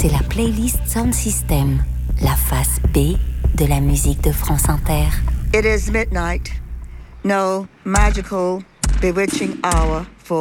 c'est la playlist Sound System, la face B de la musique de France Inter. It is midnight. No magical, bewitching hour